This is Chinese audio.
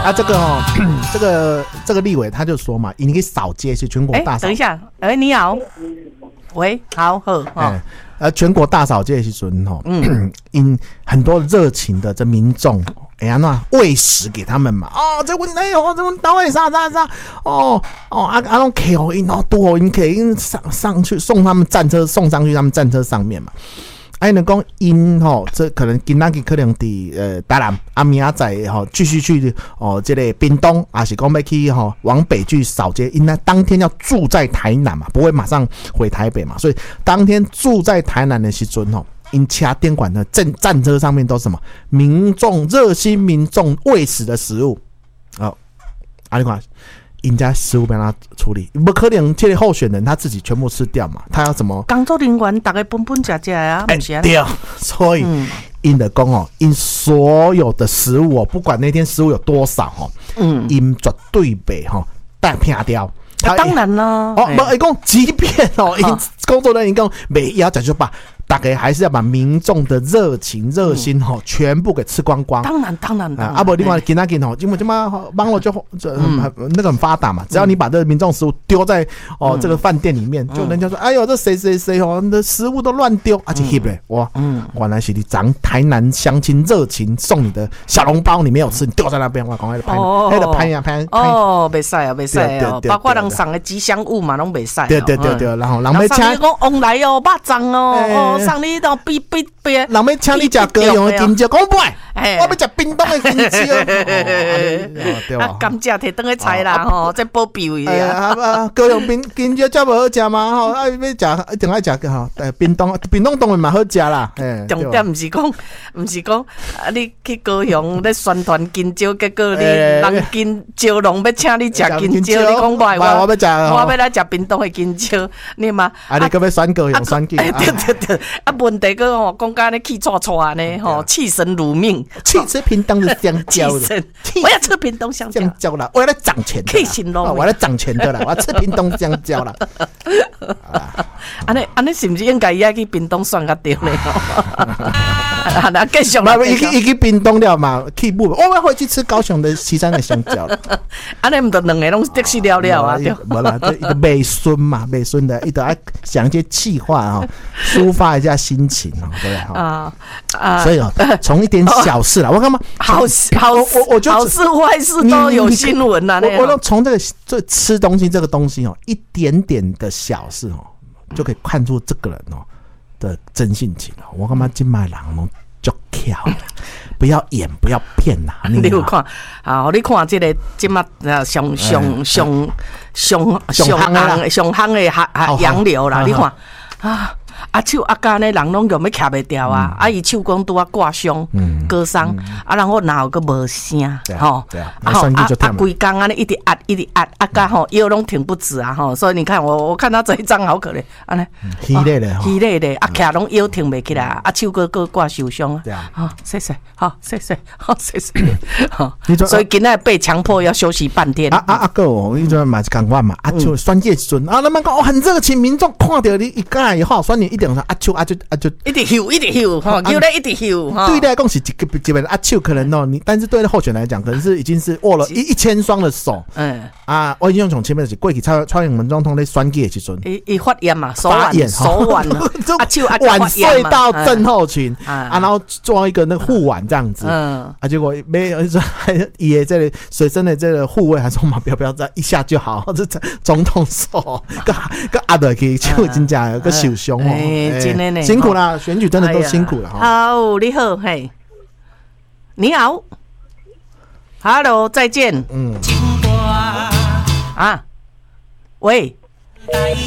啊，这个这个立委他就说嘛，你可以扫街是全国大扫。 等一下，你好，喂，好， 全国大扫街的时候，因很多热情的这民众，喂食给他们嘛，这问这问单位啥，拢给我因，多因给因上去送他们战车，送上去他们战车上面嘛。能讲因这可能今仔日可能伫台南，明仔载继续去这个屏东，还是讲要去往北去扫街，因当天要住在台南嘛，不会马上回台北嘛，所以当天住在台南的时阵因车电管的战车上面都是什么热心民众喂食的食物你看。人家食物被他处理，不可能这个候选人他自己全部吃掉嘛？他要怎么？ 工作人员大家分吃啊，不是啊？ 对，所以因的讲因所有的食物不管那天食物有多少因绝对被带偏掉。 当然啦， 不，一共即便因工作人员讲没要讲就把。大概还是要把民众的热情、热心全部给吃光光。 当然。 不，另外今天因为这么网络就那个很发达嘛，只要你把这个民众食物丢在这个饭店里面，就人家说，哎呦，这谁你的食物都乱丢，而且 hip 嘞，哇，原来是你长台南乡亲热情送你的小笼包，你没有吃，你丢在那边，我赶快拍，那个拍， 袂使啊，包括人送的吉祥物嘛，拢袂使。 对，然后人要请讲往来肉粽送你到必， 人要请你吃高雄的金蕉，讲不爱，我要吃屏东的金蕉，对吧？ 甘蔗摕回去菜啦，这保庇位啊。高雄金蕉才无好吃嘛，要吃一定爱吃屏东当然嘛好吃啦。 重点不是讲，你去高雄咧宣传金蕉，结果你人金蕉农要请你吃金蕉，你讲不爱我要来吃屏东的金蕉，你嘛？ 你搁要选高雄选举？ 对。问题个讲甲咧气挫挫呢，气神如命， 去吃屏东的香蕉的， 我要吃屏东香蕉啦，我要来涨钱的， 气神咯， 我要来涨钱的啦，我要吃屏东香蕉啦。 安尼是不是应该也去屏东选较对呢？那继续啦， 伊去屏东了嘛，去不？我要回去吃高雄的西山的香蕉了。 安尼唔得两个拢得死了啊！对， 无啦，这一个美孙嘛，美孙的，伊都爱想一些气话抒发一下心情对不对所以从一点小事啦，我干嘛好事坏事都有新闻啦。 我从这吃东西这个东西一点点的小事就可以看出这个人的真性情我干嘛今麦人就巧了，不要演，不要骗啦。 你有看你看这个今麦上夯的洋流啦，你看阿手阿家呢，人拢用要徛袂掉伊手讲拄挂伤，割伤然后哪有个无声规工安尼一直压家腰拢挺不直所以你看我看他这一张好可怜安尼， 虚累的徛拢腰挺袂起来手个挂受伤谢谢所以今仔被强迫要休息半天哥你这嘛是共我嘛就选举时阵那么讲很热情，民众看到你一改以后选你一定说就一直休叫咧一直休对来讲是基本可能你但是对候选人来讲可能是已经是握了1000双的手我已经从前面是过去蔡英文总统在选举的时阵伊发炎嘛手腕晚睡到症候群然后装一个那个护腕这样子结果没有也这里随身的这个护卫还说嘛不要再一下就好，这总统手个压落去就真正个受伤真的呢辛苦啦，选举真的都辛苦了好，你好，嘿，你好 ，Hello， 再见，喂。